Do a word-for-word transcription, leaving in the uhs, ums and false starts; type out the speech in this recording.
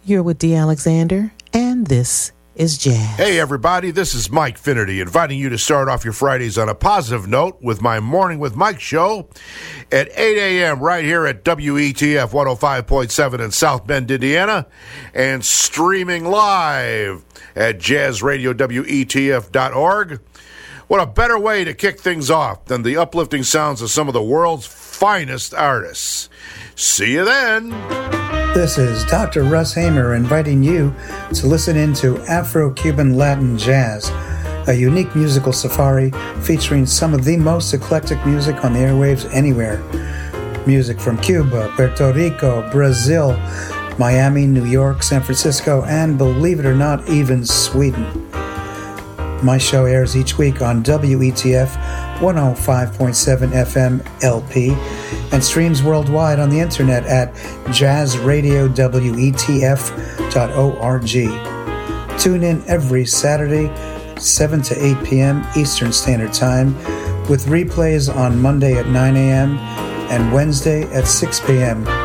You're with Dee Alexander, and this is Jazz. Hey, everybody, this is Mike Finnerty, inviting you to start off your Fridays on a positive note with my Morning with Mike show at eight a.m. right here at W E T F one oh five point seven in South Bend, Indiana, and streaming live at jazz radio W E T F dot org. What a better way to kick things off than the uplifting sounds of some of the world's finest artists. See you then. This is Doctor Russ Hamer inviting you to listen into Afro-Cuban Latin Jazz, a unique musical safari featuring some of the most eclectic music on the airwaves anywhere. Music from Cuba, Puerto Rico, Brazil, Miami, New York, San Francisco, and believe it or not, even Sweden. My show airs each week on W E T F one oh five point seven F M L P and streams worldwide on the internet at jazz radio W E T F dot org. Tune in every Saturday, seven to eight p.m. Eastern Standard Time, with replays on Monday at nine a.m. and Wednesday at six p.m.